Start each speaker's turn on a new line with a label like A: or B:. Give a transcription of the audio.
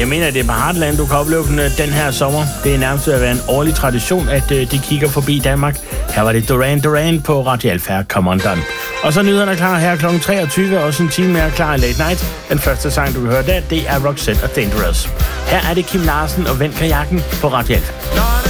A: Jeg mener, det er på Heartland, du kan opleve den her sommer. Det er nærmest at være en årlig tradition, at de kigger forbi Danmark. Her var det Duran Duran på Radio Alfa, Come On Done. Og så nyhederne klar her kl. 23, og også en time mere klar i Late Night. Den første sang, du kan høre der, det er Roxette og Dangerous. Her er det Kim Larsen og Vend Kajakken på Radio Alfa.